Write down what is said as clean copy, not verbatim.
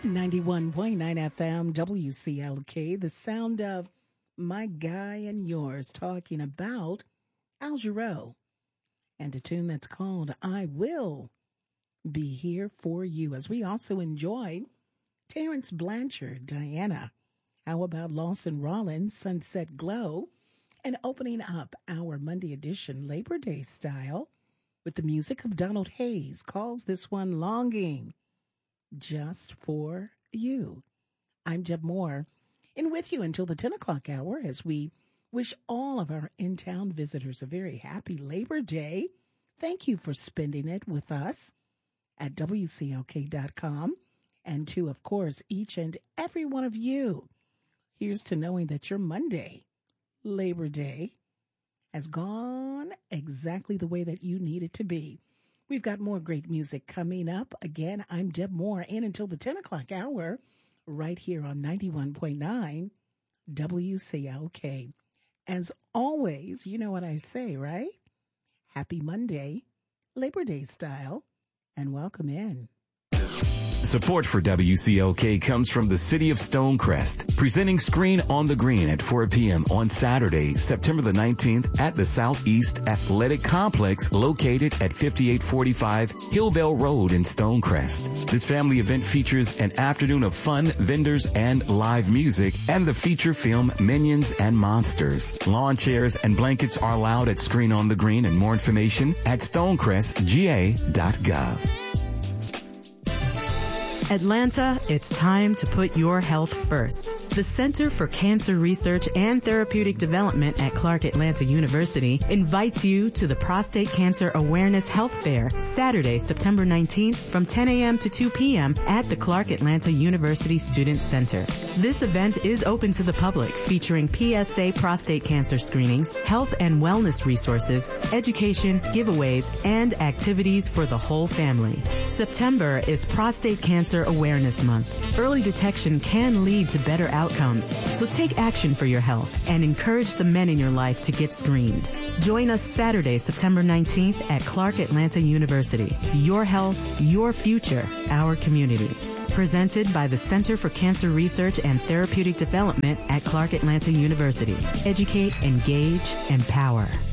91.9 FM WCLK, the sound of my guy and yours, talking about Al Jarreau and a tune that's called I Will Be Here For You, as we also enjoyed Terrence Blanchard, Diana. How about Lawson Rollins, Sunset Glow, and opening up our Monday edition Labor Day style with the music of Donald Hayes, calls this one Longing Just For You. I'm Deb Moore, and with you until the 10 o'clock hour as we wish all of our in-town visitors a very happy Labor Day. Thank you for spending it with us at WCLK.com, and to, of course, each and every one of you. Here's to knowing that your Monday, Labor Day, has gone exactly the way that you need it to be. We've got more great music coming up. Again, I'm Deb Moore, and until the 10 o'clock hour, right here on 91.9 WCLK. As always, you know what I say, right? Happy Monday, Labor Day style, and welcome in. Support for WCLK comes from the City of Stonecrest, presenting Screen on the Green at 4 p.m. on Saturday, September the 19th at the Southeast Athletic Complex located at 5845 Hillbell Road in Stonecrest. This family event features an afternoon of fun, vendors, and live music, and the feature film Minions and Monsters. Lawn chairs and blankets are allowed at Screen on the Green, and more information at stonecrestga.gov. Atlanta, it's time to put your health first. The Center for Cancer Research and Therapeutic Development at Clark Atlanta University invites you to the Prostate Cancer Awareness Health Fair, Saturday, September 19th from 10 a.m. to 2 p.m. at the Clark Atlanta University Student Center. This event is open to the public, featuring PSA prostate cancer screenings, health and wellness resources, education, giveaways, and activities for the whole family. September is Prostate Cancer Awareness Month. Early detection can lead to better outcomes, so take action for your health and encourage the men in your life to get screened. Join us Saturday, September 19th at Clark Atlanta University. Your health, your future, our community. Presented by the Center for Cancer Research and Therapeutic Development at Clark Atlanta University. Educate, engage, empower.